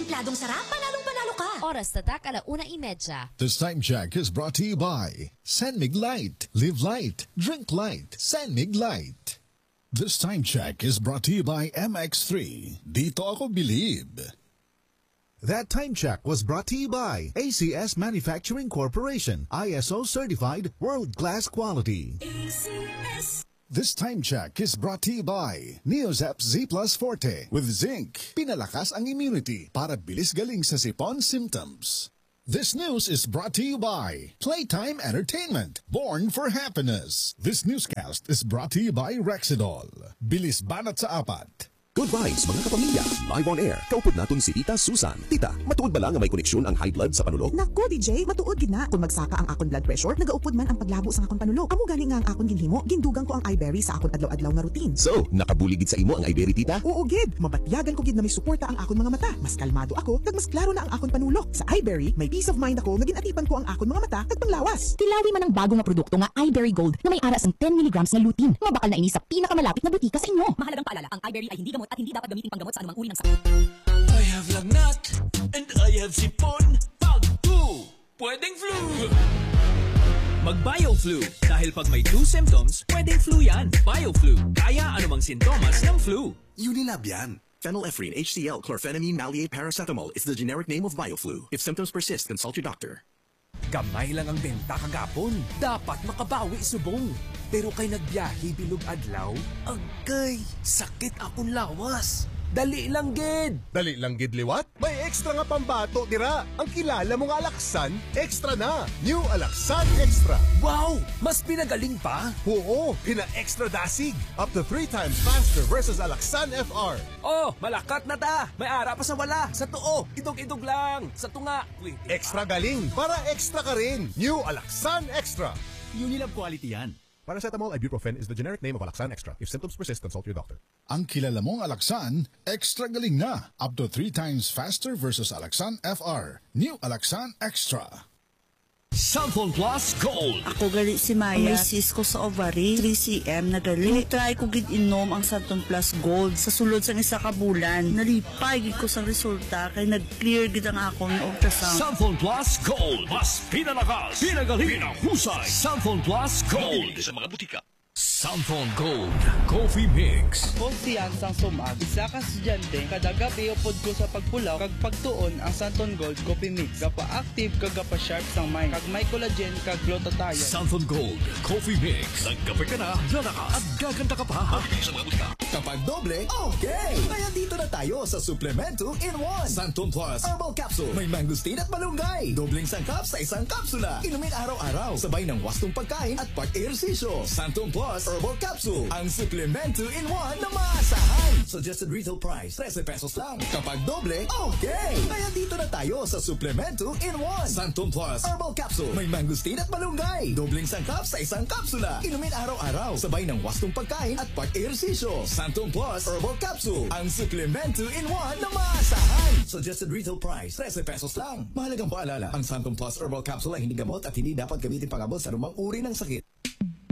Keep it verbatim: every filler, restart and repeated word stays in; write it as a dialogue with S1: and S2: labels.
S1: Templadong sarap, panalong panalo ka.
S2: Oras tatak alauna imedya.
S3: This time check is brought to you by Sanmig Light. Live light, drink light. Sanmig Light. This time check is brought to you by M X three. Dito ako believe. That time check was brought to you by A C S Manufacturing Corporation, I S O certified, world-class quality.
S1: A C S.
S3: This time check is brought to you by Neozep Z Plus Forte with zinc. Pinalakas ang immunity para bilis galing sa sipon symptoms. This news is brought to you by Playtime Entertainment, born for happiness. This newscast is brought to you by Rexidol. Bilis banat sa apat.
S4: Good vibes mga kapamilya, live on air. Kaupod naton si Tita Susan. Tita, matuod ba lang nga may koneksyon ang high blood sa panulog?
S5: Naku, D J, matuod gid na. Kung magsaka ang akon blood pressure, nagaupod man ang paglabo sa akon panulog. Amo gani nga ang akon ginhimo, gindugang ko ang iBerry sa akon adlaw-adlaw nga routine.
S4: So, nakabuligid sa imo ang iBerry, Tita?
S5: Oo gid, mabatyagan ko gid na may suporta ang akon mga mata. Mas kalmado ako, kag mas klaro na ang akon panulog. Sa iBerry, may peace of mind ako nga ginatipan ko ang akon mga mata kag panglawas.
S6: Tilawi man ang bago nga produkto nga iBerry Gold na may aras ng ten milligrams nga lutein. Mabakal na ini sa pinakamalapit na butika sa inyo.
S1: Mahalagang paalala, ang iBerry ay hindi gamot at hindi dapat gamitin panggamot sa anumang uri ng sakit.
S7: I have lagnat and I have sipon. Pag two, pwedeng flu. Mag-BioFlu dahil pag may two symptoms, pwedeng flu yan. BioFlu, kaya anumang sintomas ng flu.
S8: Unilab yan. Phenylephrine, H C L, chlorphenamine, maleate, paracetamol is the generic name of BioFlu. If symptoms persist, consult your doctor.
S7: Gamay lang ang benta kagapon. Dapat makabawi subong. Pero kay nagbiyahe bilog adlaw, agay, sakit akong lawas. Dali lang gid.
S9: Dali lang gid liwat? May extra nga pambato dira. Ang kilala mo nga Alaksan, extra na. New Alaksan Extra.
S7: Wow! Mas pinagaling pa?
S9: Oo, pina-extra dasig. Up to three times faster versus Alaksan F R.
S7: Oh, malakat na ta. May ara pa sa wala. Sa tuo, idog-idog lang. Sa tunga, wait.
S9: Extra galing para extra ka rin. New Alaksan Extra.
S10: Unilab quality yan.
S9: Paracetamol ibuprofen is the generic name of Alaksan Extra. If symptoms persist, consult your doctor.
S3: Ang kilala mong Alaksan, extra galing na. Up to three times faster versus Alaksan F R. New Alaksan Extra.
S7: Santon Plus Gold.
S11: Ako gali si Maya. May cyst ko sa ovary, three centimeters na gali. Try ko gid inom ang Santon Plus Gold sa sulod sa isa ka bulan. Nalipay gid ko sa resulta kay nag-clear gid ang akong ultrasound.
S7: Santon Plus Gold. Mas pinalakas, pinagaling, pinahusay. Santon Plus Gold. Sa mga butika. Santon Gold Coffee Mix.
S12: Konfiyansang sumag, isa ka estudyante, kada gabi upod ko sa pagpulaw, kag pagtuon ang Santon Gold Coffee Mix. Gapa-active kag gapa-sharp sang mind, kag may collagen kag glutathione.
S7: Santon Gold Coffee Mix. Nagkape ka na, gana ka, at gaganda ka pa. Sa mga butika.
S4: Kapag doble, okay! Kaya dito na tayo sa Suplemento in one. Santon Plus Herbal Capsule. May mangustin at malunggay. Dobleng sangkap sa isang kapsula. Inumin araw-araw. Sabay ng wastong pagkain at pag-ehersisyo. Santon Plus Herbal Capsule. Ang Suplemento in one na maasahan. Suggested retail price, thirteen pesos lang. Kapag doble, okay! Kaya dito na tayo sa Suplemento in one. Santon Plus Herbal Capsule. May mangustin at malunggay. Dobleng sangkap sa isang kapsula. Inumin araw-araw. Sabay ng wastong pagkain at pag-ehersisyo. Santon Plus Herbal Capsule. Ang Suplemento in one na maasahan. Suggested retail price, thirteen pesos lang. Mahalagang paalala, ang Santon Plus Herbal Capsule ay hindi gamot at hindi dapat gamitin pangabot sa anumang uri ng sakit.